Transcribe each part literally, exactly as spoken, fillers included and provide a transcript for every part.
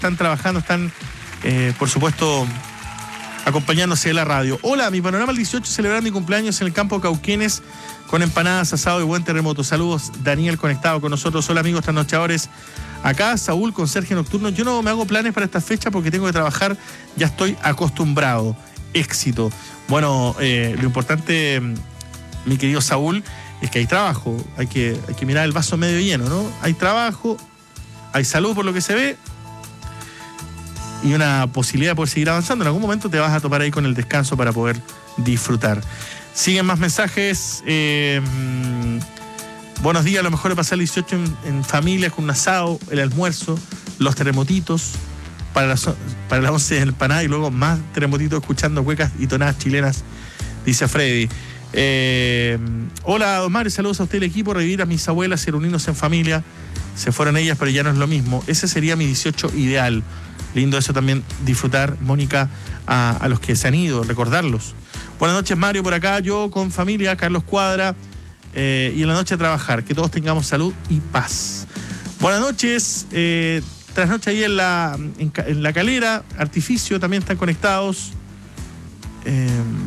están trabajando, están, eh, por supuesto, acompañándose de la radio. Hola, mi panorama el dieciocho, celebrar mi cumpleaños en el campo Cauquenes con empanadas, asado y buen terremoto. Saludos, Daniel, conectado con nosotros. Hola, amigos trasnochadores. Acá, Saúl, conserje nocturno. Yo no me hago planes para esta fecha porque tengo que trabajar, ya estoy acostumbrado. Éxito. Bueno, eh, lo importante, mi querido Saúl, es que hay trabajo. Hay que, hay que mirar el vaso medio lleno, ¿no? Hay trabajo, hay salud por lo que se ve, y una posibilidad de poder seguir avanzando. En algún momento te vas a topar ahí con el descanso para poder disfrutar. Siguen más mensajes. Eh, buenos días, lo mejor es pasar el dieciocho en, en familia, con un asado, el almuerzo, los terremotitos, para las, para las once de empanada y luego más terremotitos escuchando cuecas y tonadas chilenas, dice Freddy. Eh, hola, don Mario, saludos a usted y el equipo. Revivir a mis abuelas y reunirnos en familia. Se fueron ellas, pero ya no es lo mismo. Ese sería mi dieciocho ideal. Lindo eso también, disfrutar, Mónica, a, a los que se han ido, recordarlos. Buenas noches, Mario, por acá, yo con familia, Carlos Cuadra, eh, y en la noche a trabajar, que todos tengamos salud y paz. Buenas noches, eh, trasnoche ahí en la, en, en la Calera, Artificio, también están conectados. Eh,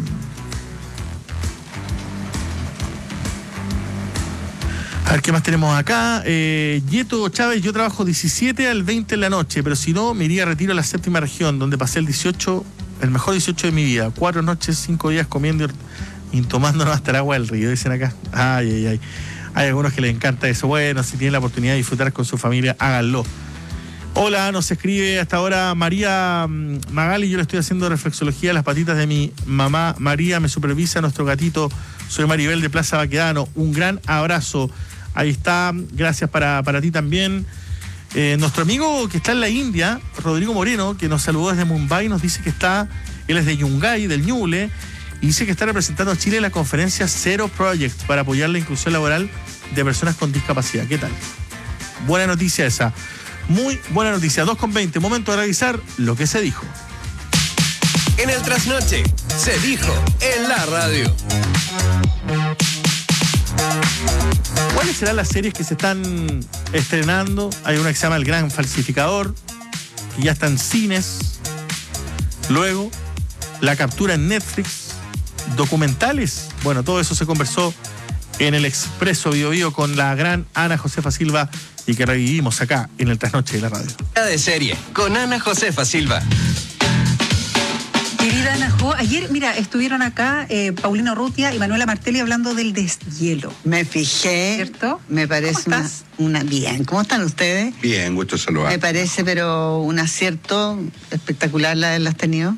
A ver, ¿qué más tenemos acá? Eh, Yeto Chávez, yo trabajo diecisiete al veinte en la noche, pero si no, me iría a retiro a la séptima región, donde pasé el dieciocho, el mejor dieciocho de mi vida. Cuatro noches, cinco días comiendo y tomándonos hasta el agua del río, dicen acá. Ay, ay, ay. Hay algunos que les encanta eso. Bueno, si tienen la oportunidad de disfrutar con su familia, háganlo. Hola, nos escribe hasta ahora María Magali. Yo le estoy haciendo reflexología a las patitas de mi mamá María. Me supervisa nuestro gatito. Soy Maribel de Plaza Baquedano. Un gran abrazo. Ahí está, gracias para, para ti también. Eh, nuestro amigo que está en la India, Rodrigo Moreno, que nos saludó desde Mumbai, nos dice que está, él es de Yungay, del Ñuble, y dice que está representando a Chile en la conferencia Zero Project para apoyar la inclusión laboral de personas con discapacidad. ¿Qué tal? Buena noticia esa. Muy buena noticia. dos con veinte, momento de revisar lo que se dijo. En el trasnoche, se dijo en la radio. ¿Cuáles serán las series que se están estrenando? Hay una que se llama El Gran Falsificador, que ya está en cines. Luego, La Captura en Netflix. Documentales. Bueno, todo eso se conversó en el Expreso Bio Bio con la gran Ana Josefa Silva y que revivimos acá en el Trasnoche de la Radio. De serie, con Ana Josefa Silva. Querida Ana Jo, ayer, mira, estuvieron acá eh, Paulina Urrutia y Manuela Martelli hablando del deshielo. Me fijé, ¿cierto? Me parece ¿Cómo una, estás? una... Bien, ¿cómo están ustedes? Bien, gusto saludar. Me parece, pero un acierto espectacular la haberlas tenido.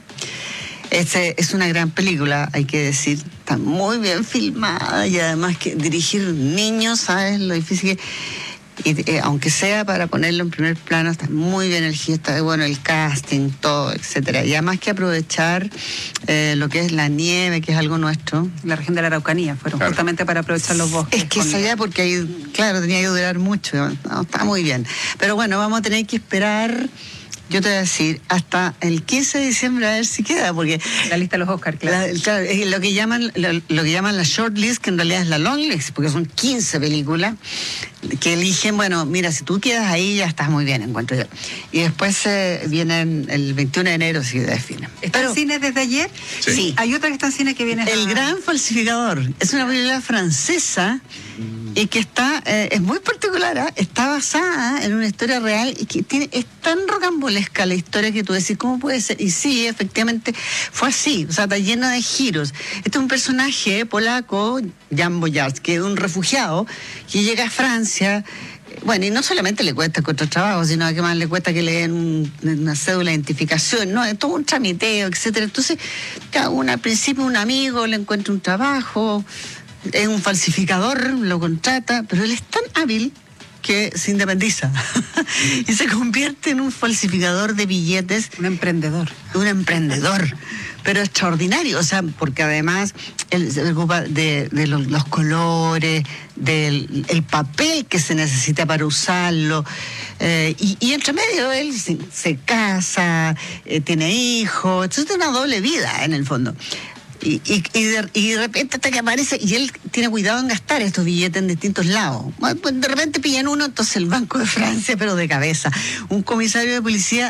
Este, es una gran película, hay que decir. Está muy bien filmada y además que dirigir niños, ¿sabes? Lo difícil que... Y, eh, aunque sea para ponerlo en primer plano, está muy bien elegido, está bueno el casting, todo, etcétera. Y además que aprovechar eh, lo que es la nieve, que es algo nuestro. La región de la Araucanía fueron Claro. justamente para aprovechar los bosques. Es que es con- allá porque ahí, claro, tenía que durar mucho. No, está muy bien. Pero bueno, vamos a tener que esperar, yo te voy a decir, hasta el quince de diciembre a ver si queda, porque La lista de los Oscars, claro. La- claro, es lo que llaman lo, lo que llaman la short list, que en realidad es la long list, porque son quince películas que eligen. Bueno, mira, si tú quedas ahí ya estás muy bien, encuentro yo. Y después eh, vienen el veintiuno de enero, si definen. ¿Está en cines desde ayer? Sí. Sí. Hay otra que está en cines que viene... El a- Gran Falsificador es una película francesa y que está, eh, es muy particular, ¿eh? Está basada en una historia real y que tiene, es tan rocambolesca la historia que tú decís, ¿cómo puede ser? Y sí, efectivamente fue así, o sea, está llena de giros. Este es un personaje polaco, Jan Boyard, que es un refugiado que llega a Francia. Bueno, y no solamente le cuesta encontrar trabajo, sino que más le cuesta que le den un, una cédula de identificación, ¿no? Es todo un tramiteo, etcétera. Entonces, cada uno, al principio un amigo le encuentra un trabajo, es un falsificador, lo contrata, pero él es tan hábil que se independiza y se convierte en un falsificador de billetes, Un emprendedor. un emprendedor, pero extraordinario, o sea, porque además él se preocupa de, de los, los colores, del el papel que se necesita para usarlo, eh, y, y entre medio él se, se casa, eh, tiene hijos, entonces tiene una doble vida en el fondo. Y, y, y, de, y de repente hasta que aparece, y él tiene cuidado en gastar estos billetes en distintos lados. Bueno, pues de repente pillan uno, entonces el Banco de Francia, pero de cabeza. Un comisario de policía